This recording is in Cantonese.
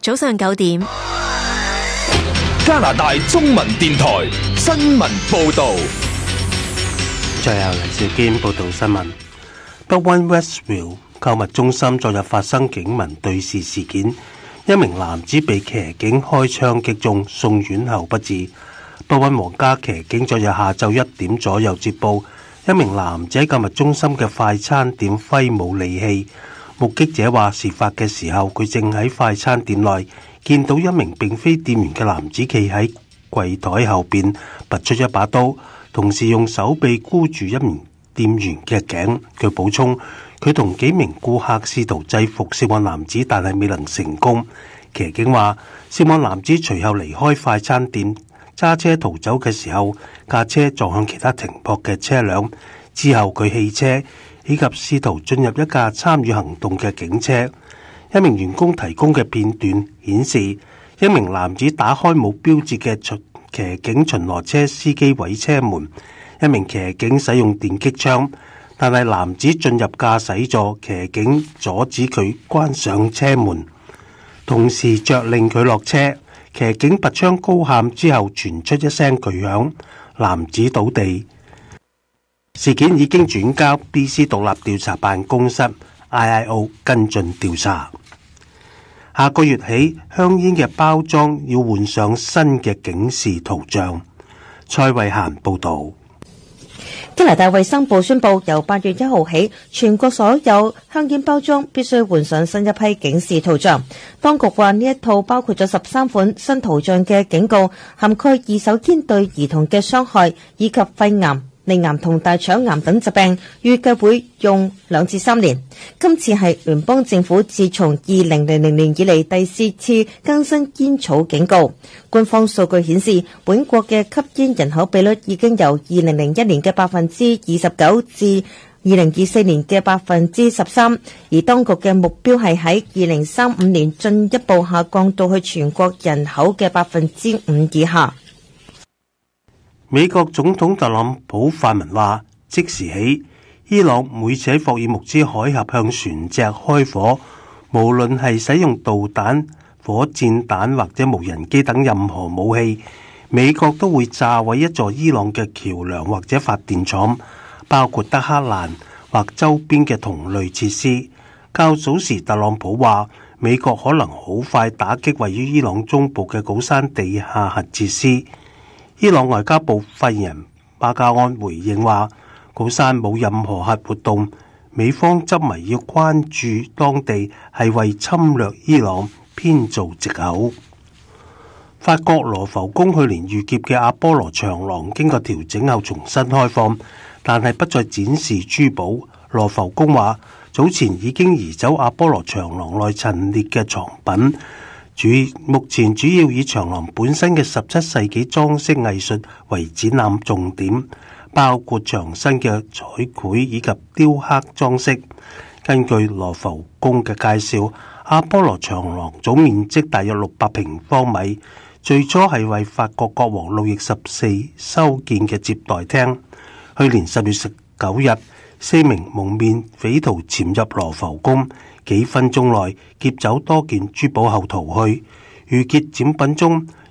早上9點， 加拿大中文電台新聞報道。 最後黎兆堅報道新聞。北灣 Westview 購物中心昨日發生警民對峙事件，一名男子被騎警開槍擊中，送院後不治。北灣皇家騎警昨日下晝1點左右接報，一名男子喺購物中心嘅快餐店揮舞利器。目擊者話，事發嘅時候佢正喺快餐店內，見到一名並非店員嘅男子企喺櫃台後邊，拔出一把刀，同時用手臂箍住一名店員嘅頸。佢補充，佢同幾名顧客試圖制服涉案男子，但係未能成功。騎警話，涉案男子隨後離開快餐店，揸車逃走嘅時候，架車撞向其他停泊嘅車輛，之後佢棄車，以及試圖進入一架參與行動嘅警車。一名員工提供嘅片段顯示，一名男子打開冇標誌嘅騎警巡邏車司機位車門，一名騎警使用電擊槍，但係男子進入駕駛座，騎警阻止佢關上車門，同時着令佢落車。騎警拔槍高喊之後，傳出一聲巨響，男子倒地。事件已經轉交 BC 獨立調查辦公室 IIO 跟進調查。下個月起，香煙嘅包裝要換上新嘅警示圖像。蔡慧嫻報道。 加拿大衛生部宣布，由8月1號起，全國所有香煙包裝必須換上新一批警示圖像。當局話，呢一套包括咗13款新圖像嘅警告，涵蓋二手煙對兒童嘅傷害，以及肺癌、脷癌同大腸癌等疾病，預計會用2至3年。今次係聯邦政府自從2000年以嚟第4次更新煙草警告。官方數據顯示，本國嘅吸煙人口比率已經由2001年嘅29%至2024年嘅13%，而當局嘅目標係喺2035年進一步下降到去全國人口嘅5%以下。 美國總統特朗普發文話，即時起，伊朗每次喺霍爾木茲海峽向船隻開火，無論係使用導彈、火箭彈或者無人機等任何武器，美國都會炸毀一座伊朗嘅橋梁或者發電廠，包括德黑蘭或周邊嘅同類設施。較早時，特朗普話，美國可能好快打擊位於伊朗中部嘅古山地下核設施。伊朗外交部發言人巴加安回應話，古山冇任何核活動，美方執迷要關注當地係為侵略伊朗編造藉口。法國羅浮宮去年遇劫嘅阿波羅長廊經過調整後重新開放，但係不再展示珠寶。羅浮宮話，早前已經移走阿波羅長廊內陳列嘅藏品。目前主要以長廊本身嘅17世紀裝飾藝術為展覽重點，包括牆身嘅彩繪以及雕刻裝飾。根據羅浮宮嘅介紹，阿波羅長廊總面積大約600平方米，最初係為法國國王路易14修建嘅接待廳。去年10月19日，4名蒙面匪徒潛入羅浮宮，幾分鐘內劫走多件珠寶後逃去。遇劫展品中